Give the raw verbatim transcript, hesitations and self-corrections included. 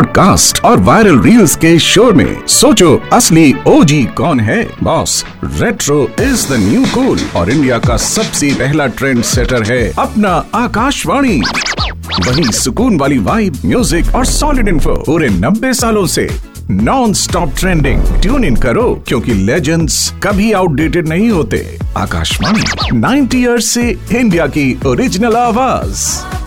Podcast और viral reels के शोर में सोचो असली ओजी कौन है। Boss, retro is the new cool और इंडिया का सबसे पहला ट्रेंड सेटर है अपना आकाशवाणी। वही सुकून वाली वाइब, म्यूजिक और सॉलिड इन्फो पूरे नब्बे सालों से non stop trending. Tune in करो क्योंकि लेजेंड्स कभी आउटडेटेड नहीं होते। आकाशवाणी, नाइंटी इयर्स से इंडिया की ओरिजिनल आवाज।